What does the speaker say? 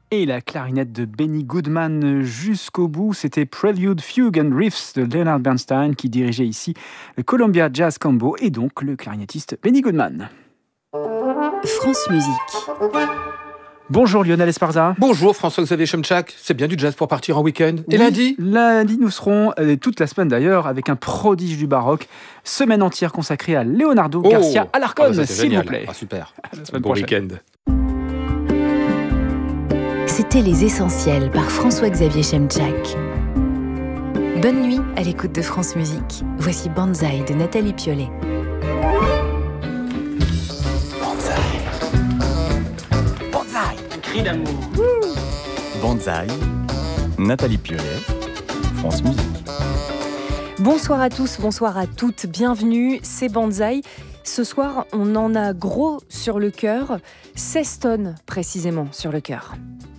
Et la clarinette de Benny Goodman jusqu'au bout, c'était Prelude, Fugue and Riffs de Leonard Bernstein qui dirigeait ici le Columbia Jazz Combo et donc le clarinettiste Benny Goodman. France Musique. Bonjour Lionel Esparza. Bonjour François-Xavier Chemchak, c'est bien du jazz pour partir en week-end. Et oui, lundi, nous serons, toute la semaine d'ailleurs, avec un prodige du baroque, semaine entière consacrée à Leonardo Garcia Alarcón, s'il vous plaît. Super, bon week-end. C'était Les Essentiels par François-Xavier Chemchak. Bonne nuit à l'écoute de France Musique. Voici Banzai de Nathalie Piollet. Cri d'amour. Banzai, Nathalie Piollet, France Musique. Bonsoir à tous, bonsoir à toutes, bienvenue, c'est Banzai. Ce soir, on en a gros sur le cœur, 16 tonnes précisément sur le cœur.